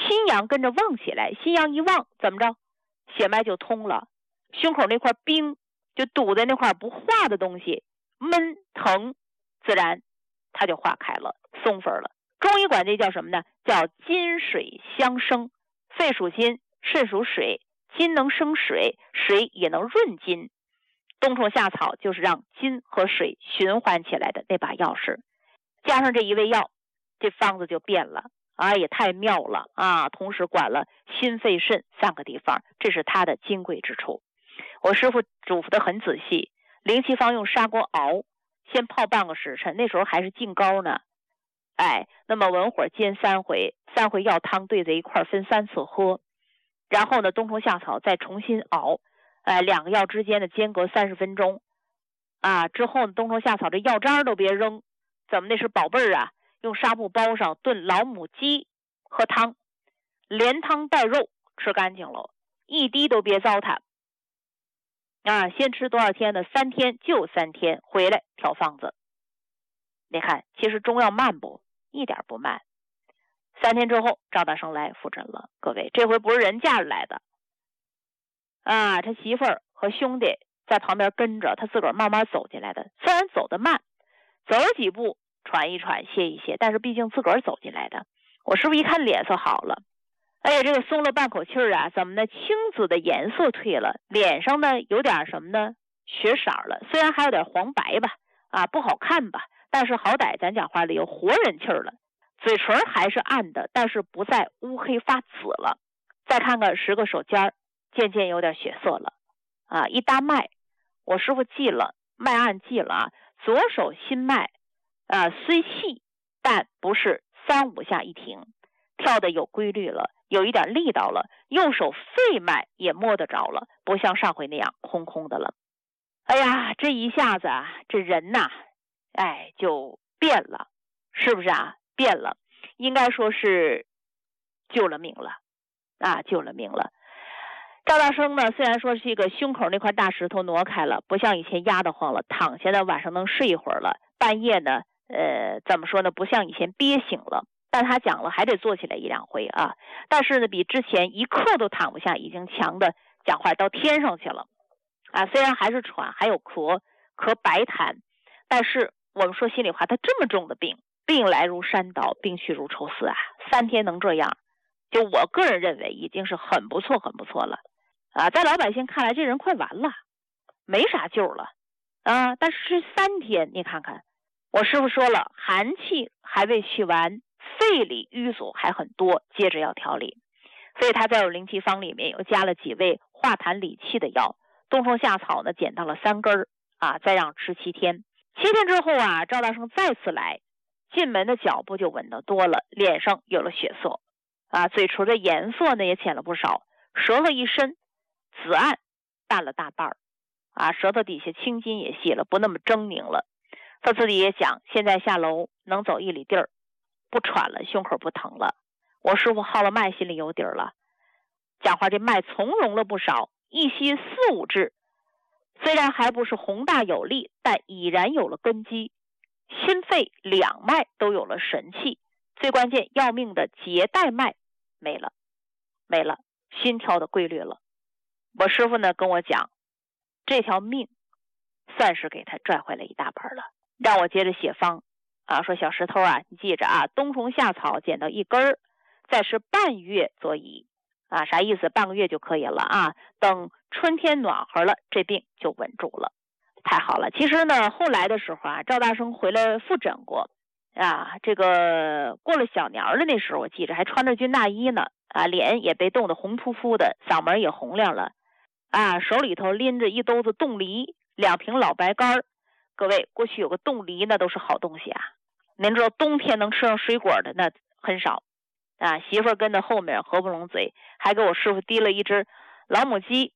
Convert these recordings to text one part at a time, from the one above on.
心阳跟着旺起来，心阳一旺，怎么着？血脉就通了，胸口那块冰就堵在那块不化的东西，闷疼，自然它就化开了，松分了。中医管这叫什么呢？叫金水相生。肺属金，肾属水，金能生水，水也能润金。冬虫夏草就是让金和水循环起来的那把钥匙。加上这一味药，这方子就变了啊，也太妙了啊！同时管了心肺肾3个地方，这是它的金贵之处。我师傅嘱咐的很仔细，灵气方用砂锅熬，先泡半个时辰，那时候还是净高呢。那么文火煎3回，3回药汤兑在一块分3次喝。然后呢，冬虫夏草再重新熬，2个药之间的间隔30分钟啊。之后呢，冬虫夏草这药渣都别扔，怎么那是宝贝儿啊？用纱布包上，炖老母鸡，喝汤，连汤带肉吃干净了，一滴都别糟蹋啊。先吃多少天呢？3天，就3天，回来调方子。你看，其实中药慢不？一点不慢。3天之后，赵大生来复诊了。各位，这回不是人嫁来的啊，他媳妇儿和兄弟在旁边跟着，他自个儿慢慢走进来的。虽然走得慢，走了几步，喘一喘，歇一歇，但是毕竟自个儿走进来的。我师傅一看脸色好了，这个松了半口气儿啊，怎么呢？青紫的颜色退了，脸上呢有点什么呢？血色了，虽然还有点黄白吧，不好看吧，但是好歹咱讲话里有活人气儿了。嘴唇还是暗的，但是不再乌黑发紫了。再看看10个手尖，渐渐有点血色了一搭脉，我师傅记了，脉按记了啊，左手心脉虽细，但不是3、5下一停，跳的有规律了，有一点力道了。右手肺脉也摸得着了，不像上回那样空空的了。这一下子这人呐，就变了，是不是啊？变了，应该说是救了命了救了命了。赵大生呢，虽然说是一个胸口那块大石头挪开了，不像以前压得慌了，躺下呢晚上能睡一会儿了，半夜呢怎么说呢，不像以前憋醒了，但他讲了还得坐起来1、2回但是呢比之前一刻都躺不下已经强的讲话到天上去了虽然还是喘，还有咳白痰，但是我们说心里话，他这么重的病来如山倒，病去如抽丝3天能这样，就我个人认为已经是很不错了在老百姓看来这人快完了，没啥救了但是3天你看看，我师傅说了，寒气还未去完，肺里淤阻还很多，接着要调理，所以他在有灵气方里面又加了几味化痰理气的药，冬虫夏草呢减到了3根再让吃7天。7天之后赵大生再次来，进门的脚步就稳得多了，脸上有了血色嘴唇的颜色呢也浅了不少，舌头一伸，紫暗淡了大半舌头底下青筋也细了，不那么狰狞了。他自己也讲，现在下楼能走1里地儿，不喘了，胸口不疼了。我师傅号了脉，心里有底儿了，讲话这脉从容了不少，一息4、5至，虽然还不是宏大有力，但已然有了根基，心肺2脉都有了神气，最关键要命的结带脉没了，心跳的规律了。我师傅呢跟我讲，这条命算是给他赚回来一大半了，让我接着写方说小石头你记着冬虫夏草减到1根，再是半月佐以啥意思？半个月就可以了等春天暖和了，这病就稳住了。太好了。其实呢后来的时候赵大生回来复诊过这个过了小年了，那时候我记着还穿着军大衣呢脸也被冻得红扑扑的，嗓门也洪亮了手里头拎着1兜子冻梨，2瓶老白干。各位，过去有个冻梨那都是好东西您知道冬天能吃上水果的那很少媳妇儿跟在后面合不拢嘴，还给我师傅提了一只老母鸡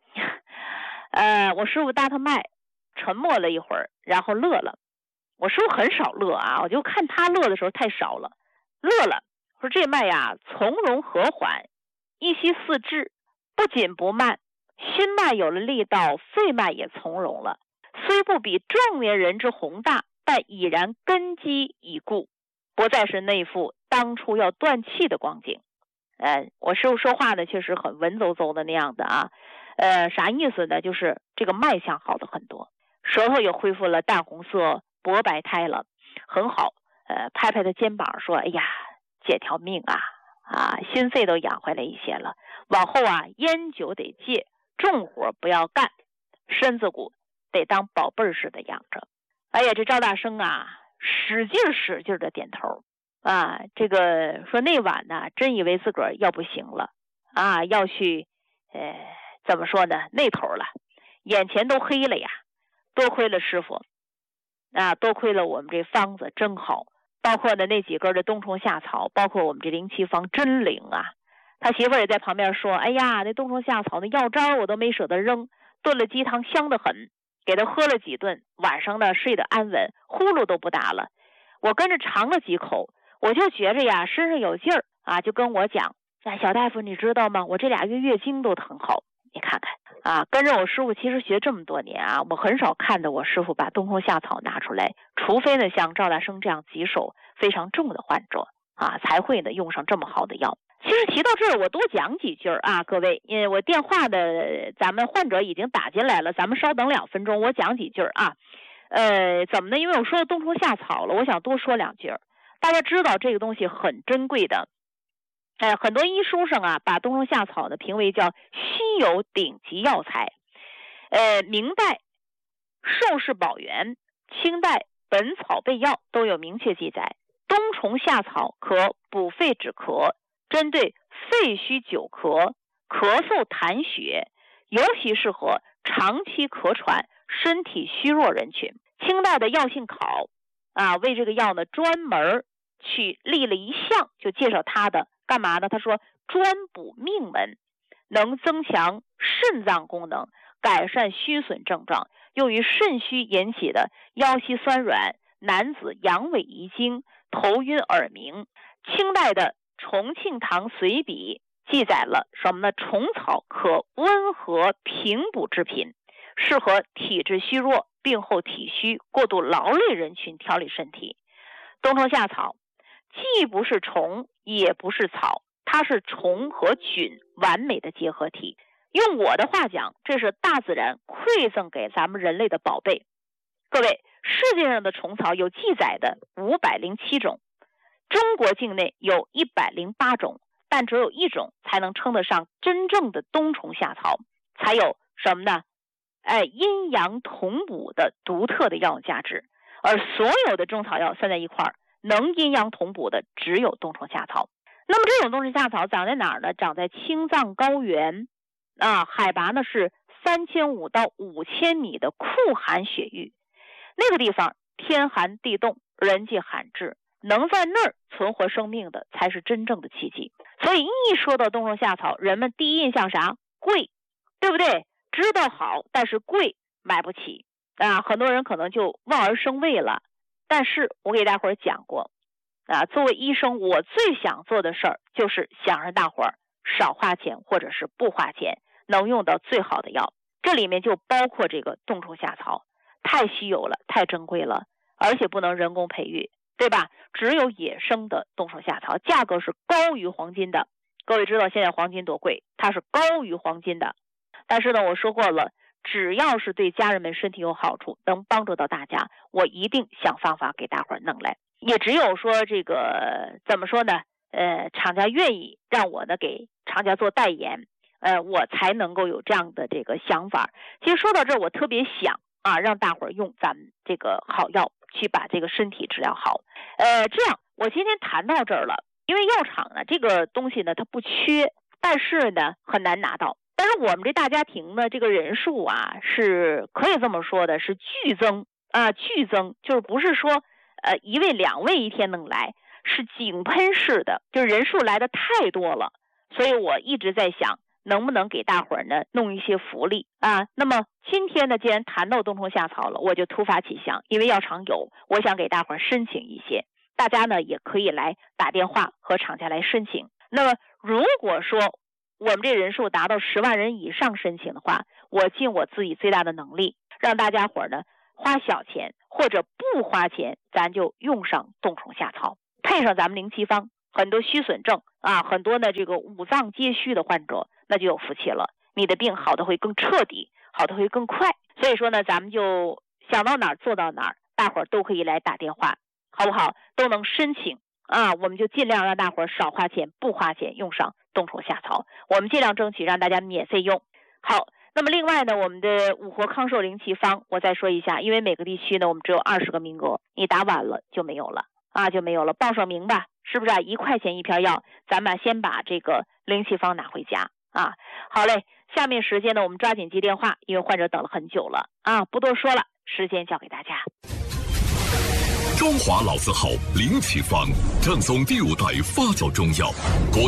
我师傅搭他脉，沉默了一会儿，然后乐了。我师傅很少乐我就看他乐的时候太少了，乐了，说这脉从容和缓，一息4至，不紧不慢，心脉有了力道，肺脉也从容了，虽不比壮年人之宏大，但已然根基已固，不再是那副当初要断气的光景我师傅说话呢确实很文绉绉的那样的啊，啥意思呢？就是这个脉象好的很多，舌头也恢复了淡红色，薄白苔了，很好。拍拍他肩膀说：“哎呀，戒条命啊，心肺都养回来一些了。往后啊，烟酒得戒，重活不要干，身子骨得当宝贝似的养着。”哎呀，这赵大生啊，使劲的点头啊。这个说那晚呢，真以为自个儿要不行了啊，要去怎么说呢，那头了，眼前都黑了呀。多亏了师傅啊，多亏了我们这方子真好，包括呢那几根的冬虫夏草，包括我们这灵气方真灵啊。他媳妇儿也在旁边说：“哎呀，那冬虫夏草那药渣我都没舍得扔，炖了鸡汤香得很，给他喝了几顿，晚上呢睡得安稳，呼噜都不打了。我跟着尝了几口，我就觉着呀身上有劲儿啊，就跟我讲：小大夫你知道吗？我这俩月月经都很好。你看看啊，跟着我师傅其实学这么多年啊，我很少看到我师傅把冬虫夏草拿出来，除非呢像赵大生这样棘手非常重的患者啊，才会呢用上这么好的药。其实提到这儿，我多讲几句啊，各位，因为我电话的咱们患者已经打进来了，咱们稍等2分钟，我讲几句啊。怎么呢？因为我说冬虫夏草了，我想多说2句。大家知道这个东西很珍贵的。很多医书上啊，把冬虫夏草呢评为叫稀有顶级药材。明代寿氏宝元、清代本草备药都有明确记载，冬虫夏草可补肺止咳，针对肺虚久咳、咳嗽痰血，尤其适合长期咳喘、身体虚弱人群。清代的药性考啊，为这个药呢专门去立了一项，就介绍它的干嘛呢？他说专补命门，能增强肾脏功能，改善虚损症状，用于肾虚引起的腰膝酸软、男子阳痿遗精、头晕耳鸣。清代的重庆堂随笔记载了什么呢？虫草可温和平补之品，适合体质虚弱、病后体虚、过度劳累人群调理身体。冬虫夏草既不是虫也不是草，它是虫和菌完美的结合体。用我的话讲，这是大自然馈赠给咱们人类的宝贝。各位，世界上的虫草有记载的507种，中国境内有108种，但只有1种才能称得上真正的冬虫夏草，才有什么呢？阴阳同补的独特的药用价值。而所有的中草药算在一块儿，能阴阳同补的只有冬虫夏草。那么这种冬虫夏草长在哪儿呢？长在青藏高原啊，海拔呢是3500到5000米的酷寒雪域。那个地方天寒地冻，人迹罕至，能在那儿存活生命的才是真正的奇迹。所以一说到冬虫夏草，人们第一印象啥？贵，对不对？知道好，但是贵，买不起啊。很多人可能就望而生畏了。但是我给大伙儿讲过啊，作为医生，我最想做的事儿就是想让大伙儿少花钱，或者是不花钱，能用到最好的药。这里面就包括这个冬虫夏草，太稀有了，太珍贵了，而且不能人工培育，对吧？只有野生的冬虫夏草，价格是高于黄金的。各位知道现在黄金多贵，它是高于黄金的。但是呢，我说过了，只要是对家人们身体有好处，能帮助到大家，我一定想方法给大伙儿弄来。也只有说这个怎么说呢？厂家愿意让我呢给厂家做代言，我才能够有这样的这个想法。其实说到这儿，我特别想啊，让大伙儿用咱们这个好药去把这个身体治疗好。这样我今天谈到这儿了，因为药厂呢这个东西呢它不缺，但是呢很难拿到。但是我们这大家庭呢，这个人数啊是可以这么说的，是剧增啊，剧增，就是不是说1位2位一天能来，是井喷式的，就是人数来的太多了。所以我一直在想，能不能给大伙儿呢弄一些福利啊？那么今天呢，既然谈到冬虫夏草了，我就突发奇想，因为药厂有，我想给大伙儿申请一些，大家呢也可以来打电话和厂家来申请。那么如果说我们这人数达到10万人以上申请的话，我尽我自己最大的能力，让大家伙呢花小钱或者不花钱，咱就用上冬虫夏草，配上咱们灵气方， 很多虚损症啊，很多呢这个五脏皆虚的患者，那就有福气了，你的病好的会更彻底，好的会更快。所以说呢，咱们就想到哪儿做到哪儿，大伙儿都可以来打电话，好不好？都能申请啊，我们就尽量让大伙儿少花钱，不花钱，用上冬虫夏草，我们尽量争取让大家免费用。好，那么另外呢，我们的五活康寿灵气方，我再说一下，因为每个地区呢，我们只有20个名额，你打晚了就没有了啊，就没有了，报上名吧，是不是啊？1块钱一片药，咱们先把这个灵气方拿回家啊。好嘞，下面时间呢，我们抓紧接电话，因为患者等了很久了啊，不多说了，时间交给大家。 中华老字号灵气方，正宗第5代发酵中药。